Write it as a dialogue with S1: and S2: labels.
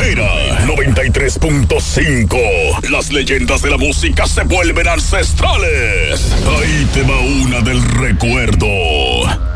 S1: Mentiratera 93.5. Las leyendas de la música se vuelven ancestrales. Ahí te va una del recuerdo.